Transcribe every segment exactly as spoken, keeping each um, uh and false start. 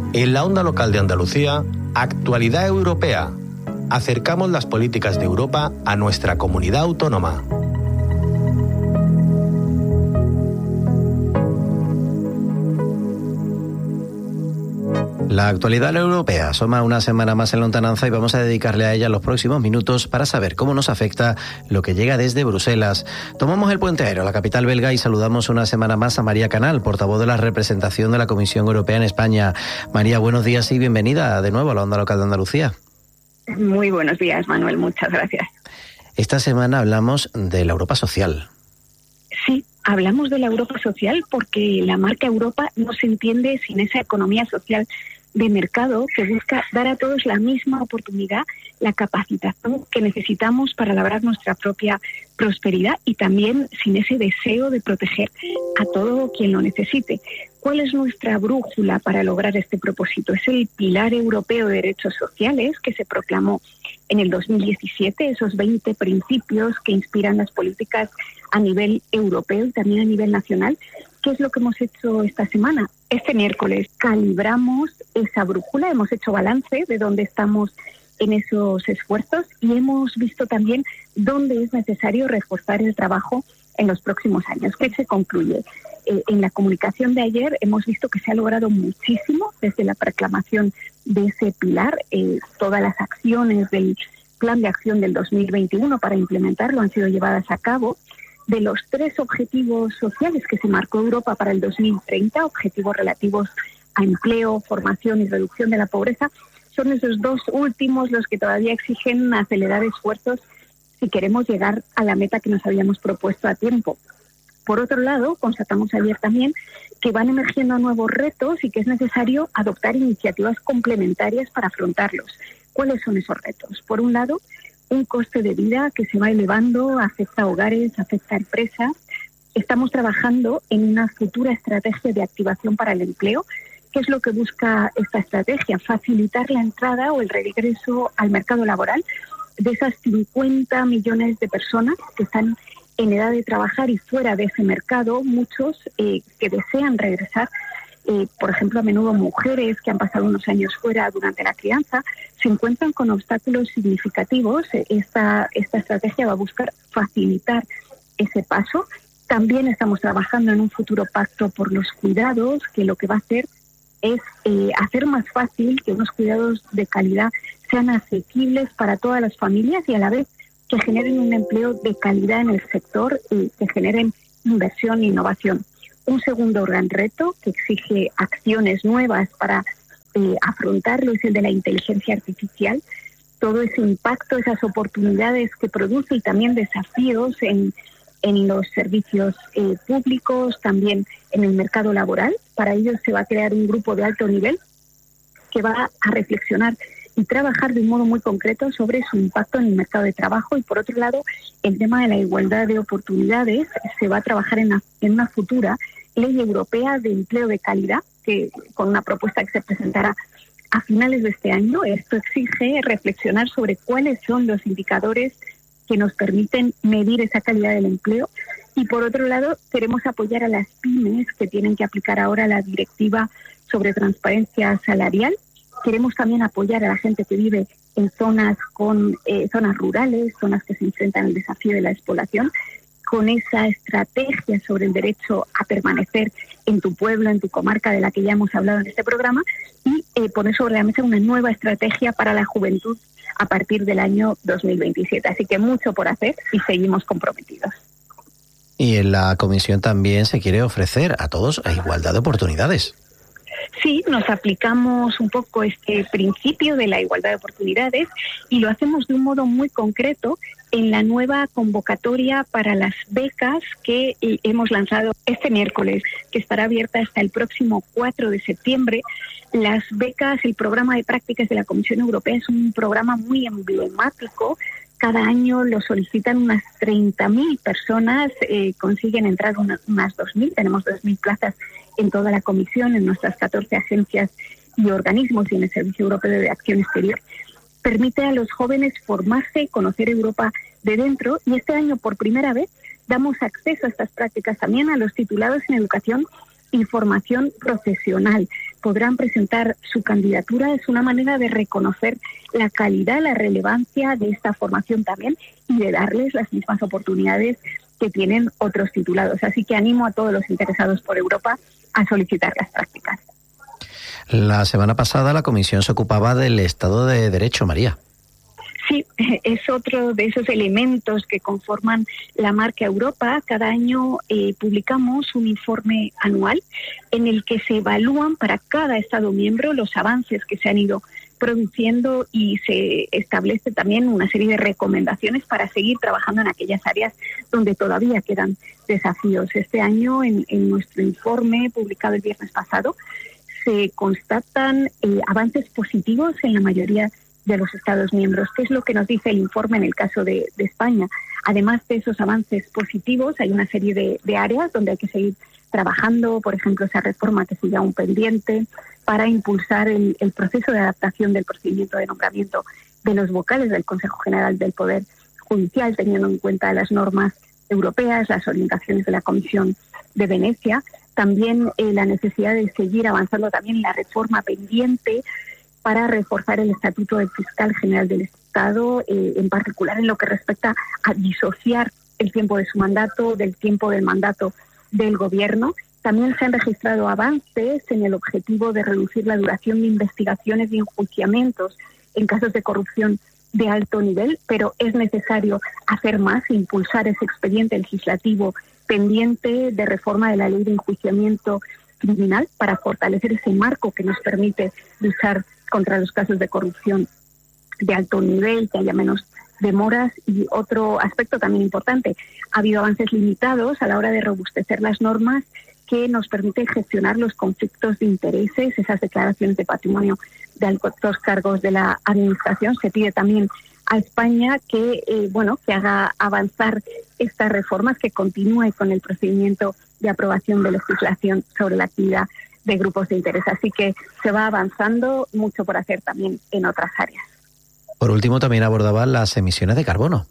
En la onda local de Andalucía, Actualidad Europea. Acercamos las políticas de Europa a nuestra comunidad autónoma. La actualidad europea asoma una semana más en lontananza y vamos a dedicarle a ella los próximos minutos para saber cómo nos afecta lo que llega desde Bruselas. Tomamos el puente aéreo a la capital belga y saludamos una semana más a María Canal, portavoz de la representación de la Comisión Europea en España. María, buenos días y bienvenida de nuevo a la onda local de Andalucía. Muy buenos días, Manuel, muchas gracias. Esta semana hablamos de la Europa social. Sí, hablamos de la Europa social porque la marca Europa no se entiende sin esa economía social de mercado que busca dar a todos la misma oportunidad, la capacitación que necesitamos para labrar nuestra propia prosperidad y también sin ese deseo de proteger a todo quien lo necesite. ¿Cuál es nuestra brújula para lograr este propósito? Es el Pilar Europeo de Derechos Sociales que se proclamó en el dos mil diecisiete, esos veinte principios que inspiran las políticas a nivel europeo y también a nivel nacional. ¿Qué es lo que hemos hecho esta semana? Este miércoles calibramos esa brújula, hemos hecho balance de dónde estamos en esos esfuerzos y hemos visto también dónde es necesario reforzar el trabajo en los próximos años. ¿Qué se concluye? Eh, en la comunicación de ayer hemos visto que se ha logrado muchísimo desde la proclamación de ese pilar. Eh, todas las acciones del Plan de Acción del dos mil veintiuno para implementarlo han sido llevadas a cabo. De los tres objetivos sociales que se marcó Europa para el dos mil treinta, objetivos relativos a empleo, formación y reducción de la pobreza, son esos dos últimos los que todavía exigen acelerar esfuerzos si queremos llegar a la meta que nos habíamos propuesto a tiempo. Por otro lado, constatamos ayer también que van emergiendo nuevos retos y que es necesario adoptar iniciativas complementarias para afrontarlos. ¿Cuáles son esos retos? Por un lado, un coste de vida que se va elevando, afecta a hogares, afecta a empresas. Estamos trabajando en una futura estrategia de activación para el empleo. ¿Qué es lo que busca esta estrategia? Facilitar la entrada o el regreso al mercado laboral de esas cincuenta millones de personas que están en edad de trabajar y fuera de ese mercado, muchos eh, que desean regresar. Eh, por ejemplo, a menudo mujeres que han pasado unos años fuera durante la crianza, se encuentran con obstáculos significativos. Esta, esta estrategia va a buscar facilitar ese paso. También estamos trabajando en un futuro pacto por los cuidados, que lo que va a hacer es eh, hacer más fácil que unos cuidados de calidad sean asequibles para todas las familias y a la vez que generen un empleo de calidad en el sector y que generen inversión e innovación. Un segundo gran reto que exige acciones nuevas para eh, afrontarlo es el de la inteligencia artificial. Todo ese impacto, esas oportunidades que produce y también desafíos en, en los servicios eh, públicos, también en el mercado laboral. Para ello se va a crear un grupo de alto nivel que va a reflexionar y trabajar de un modo muy concreto sobre su impacto en el mercado de trabajo. Y por otro lado, el tema de la igualdad de oportunidades se va a trabajar en una, en una futura ley europea de empleo de calidad, que con una propuesta que se presentará a finales de este año. Esto exige reflexionar sobre cuáles son los indicadores que nos permiten medir esa calidad del empleo. Y por otro lado, queremos apoyar a las pymes que tienen que aplicar ahora la directiva sobre transparencia salarial. Queremos también apoyar a la gente que vive en zonas con eh, zonas rurales, zonas que se enfrentan al desafío de la despoblación, con esa estrategia sobre el derecho a permanecer en tu pueblo, en tu comarca, de la que ya hemos hablado en este programa, y eh, poner sobre la mesa una nueva estrategia para la juventud a partir del año dos mil veintisiete. Así que mucho por hacer y seguimos comprometidos. Y en la Comisión también se quiere ofrecer a todos a igualdad de oportunidades. Sí, nos aplicamos un poco este principio de la igualdad de oportunidades y lo hacemos de un modo muy concreto en la nueva convocatoria para las becas que hemos lanzado este miércoles, que estará abierta hasta el próximo cuatro de septiembre. Las becas, el programa de prácticas de la Comisión Europea es un programa muy emblemático. Cada año lo solicitan unas treinta mil personas, eh, consiguen entrar una, unas dos mil, tenemos dos mil plazas en toda la Comisión, en nuestras catorce agencias y organismos y en el Servicio Europeo de Acción Exterior. Permite a los jóvenes formarse, conocer Europa de dentro, y este año por primera vez damos acceso a estas prácticas también a los titulados en educación y formación profesional. podrán presentar su candidatura. Es una manera de reconocer la calidad, la relevancia de esta formación también y de darles las mismas oportunidades que tienen otros titulados. Así que animo a todos los interesados por Europa a solicitar las prácticas. La semana pasada la Comisión se ocupaba del Estado de Derecho, María. Sí, es otro de esos elementos que conforman la marca Europa. Cada año eh, publicamos un informe anual en el que se evalúan para cada Estado miembro los avances que se han ido produciendo y se establece también una serie de recomendaciones para seguir trabajando en aquellas áreas donde todavía quedan desafíos. Este año, en, en nuestro informe publicado el viernes pasado, se constatan eh, avances positivos en la mayoría de los Estados miembros. ¿Qué es lo que nos dice el informe en el caso de, de España? Además de esos avances positivos, hay una serie de, de áreas donde hay que seguir trabajando, por ejemplo, esa reforma que sigue aún pendiente para impulsar el, el proceso de adaptación del procedimiento de nombramiento de los vocales del Consejo General del Poder Judicial, teniendo en cuenta las normas europeas, las orientaciones de la Comisión de Venecia. También eh, la necesidad de seguir avanzando también en la reforma pendiente para reforzar el Estatuto del Fiscal General del Estado, eh, en particular en lo que respecta a disociar el tiempo de su mandato del tiempo del mandato del Gobierno. También se han registrado avances en el objetivo de reducir la duración de investigaciones y enjuiciamientos en casos de corrupción de alto nivel, pero es necesario hacer más, impulsar ese expediente legislativo pendiente de reforma de la Ley de Enjuiciamiento Criminal para fortalecer ese marco que nos permite luchar contra los casos de corrupción de alto nivel, que haya menos demoras. Y otro aspecto también importante, ha habido avances limitados a la hora de robustecer las normas que nos permiten gestionar los conflictos de intereses, esas declaraciones de patrimonio de altos cargos de la Administración. Se pide también a España que eh, bueno que haga avanzar estas reformas, que continúe con el procedimiento de aprobación de legislación sobre la actividad de grupos de interés. Así que se va avanzando, mucho por hacer también en otras áreas. Por último, también abordaba las emisiones de carbono.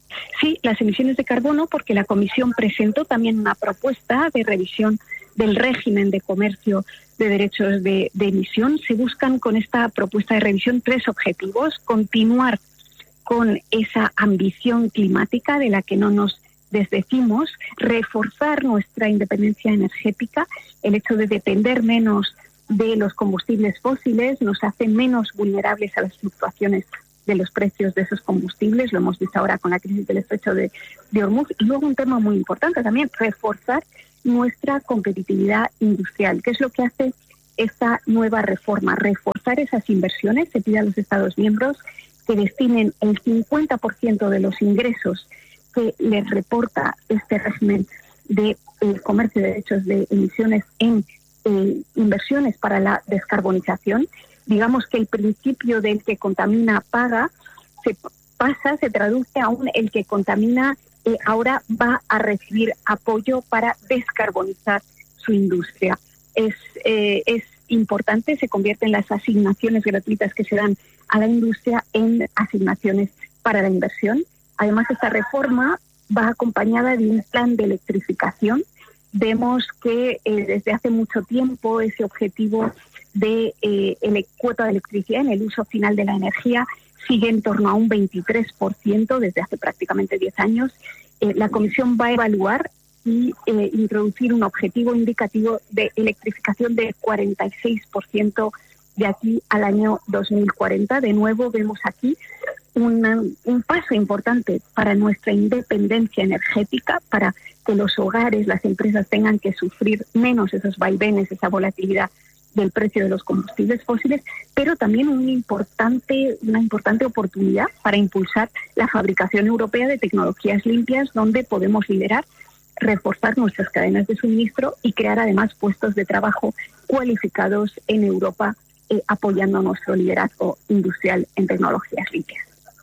Sí, las emisiones de carbono, porque la Comisión presentó también una propuesta de revisión del régimen de comercio de derechos de, de emisión. Se buscan con esta propuesta de revisión tres objetivos: continuar con esa ambición climática de la que no nos desdecimos, reforzar nuestra independencia energética. El hecho de depender menos de los combustibles fósiles nos hace menos vulnerables a las fluctuaciones de los precios de esos combustibles. Lo hemos visto ahora con la crisis del estrecho de, de Hormuz. Y luego un tema muy importante también, reforzar nuestra competitividad industrial. ¿Qué es lo que hace esta nueva reforma? Reforzar esas inversiones. Se pide a los Estados miembros que destinen el cincuenta por ciento de los ingresos que les reporta este régimen de eh, comercio de derechos de emisiones en eh, inversiones para la descarbonización. Digamos que el principio del que contamina paga se pasa, se traduce a un el que contamina eh, ahora va a recibir apoyo para descarbonizar su industria. Es, eh, es importante, se convierten las asignaciones gratuitas que se dan a la industria en asignaciones para la inversión. Además, esta reforma va acompañada de un plan de electrificación. Vemos que eh, desde hace mucho tiempo ese objetivo de eh, el, cuota de electricidad en el uso final de la energía sigue en torno a un veintitrés por ciento desde hace prácticamente diez años. Eh, la Comisión va a evaluar y eh, introducir un objetivo indicativo de electrificación de cuarenta y seis por ciento de aquí al año dos mil cuarenta. De nuevo vemos aquí una, un paso importante para nuestra independencia energética, para que los hogares, las empresas tengan que sufrir menos esos vaivenes, esa volatilidad del precio de los combustibles fósiles, pero también un importante, una importante oportunidad para impulsar la fabricación europea de tecnologías limpias, donde podemos liderar, reforzar nuestras cadenas de suministro y crear además puestos de trabajo cualificados en Europa, eh, apoyando nuestro liderazgo industrial en tecnologías limpias.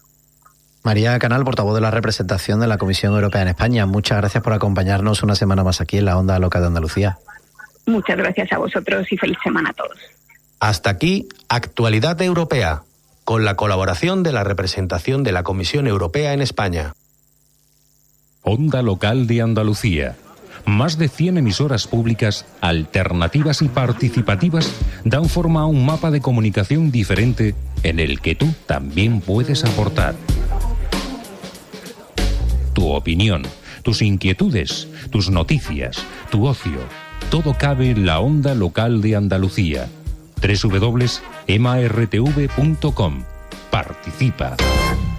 María Canal, portavoz de la representación de la Comisión Europea en España, muchas gracias por acompañarnos una semana más aquí en la Onda Local de Andalucía. Muchas gracias a vosotros y feliz semana a todos. Hasta aquí, Actualidad Europea, con la colaboración de la representación de la Comisión Europea en España. Onda Local de Andalucía, Más de cien emisoras públicas, alternativas y participativas dan forma a un mapa de comunicación diferente en el que tú también puedes aportar. Tu opinión, tus inquietudes, tus noticias, tu ocio, todo cabe en la onda local de Andalucía. doble u doble u doble u punto ema erre te ve punto com. Participa.